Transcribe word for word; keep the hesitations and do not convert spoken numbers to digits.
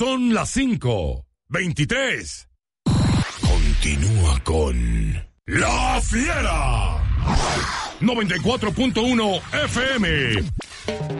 son las cinco veintitrés. Continúa con La Fiera. noventa y cuatro punto uno F M.